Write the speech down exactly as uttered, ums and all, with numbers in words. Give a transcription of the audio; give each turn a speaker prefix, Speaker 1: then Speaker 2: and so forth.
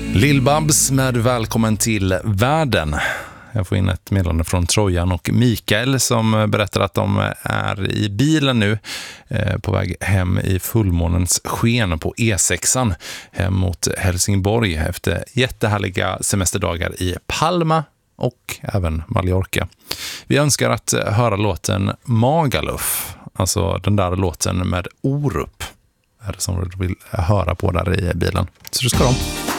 Speaker 1: Lill-Babs med Välkommen till världen. Jag får in ett meddelande från Trojan och Mikael som berättar att de är i bilen nu eh, på väg hem i fullmånens sken på E sexan hem mot Helsingborg efter jättehärliga semesterdagar i Palma och även Mallorca. Vi önskar att höra låten Magaluf, alltså den där låten med Orup, är det som du vill höra på där i bilen. Så du ska de.